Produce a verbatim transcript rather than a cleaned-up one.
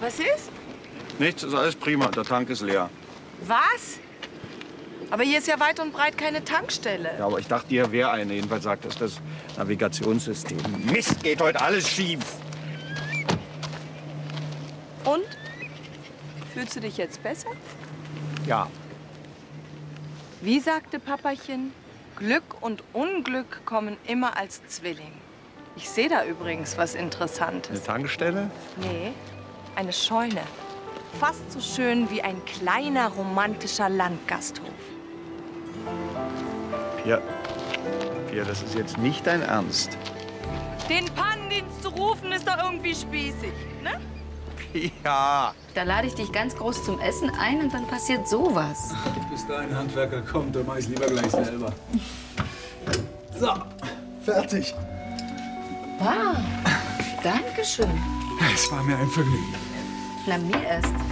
Was ist? Nichts, ist alles prima. Der Tank ist leer. Was? Aber hier ist ja weit und breit keine Tankstelle. Ja, aber ich dachte, hier wäre eine. Jedenfalls sagt das das Navigationssystem. Mist, geht heute alles schief. Und? Fühlst du dich jetzt besser? Ja. Wie sagte Papachen, Glück und Unglück kommen immer als Zwilling. Ich sehe da übrigens was Interessantes. Eine Tankstelle? Nee, eine Scheune. Fast so schön wie ein kleiner romantischer Landgasthof. Pia, Pia, das ist jetzt nicht dein Ernst. Den Pannendienst zu rufen, ist doch irgendwie spießig, ne? Pia! Da lade ich dich ganz groß zum Essen ein und dann passiert sowas. Bis da ein Handwerker kommt, dann mach ich's lieber gleich selber. So, fertig. Wow, danke schön. Es war mir ein Vergnügen. Na, mir erst.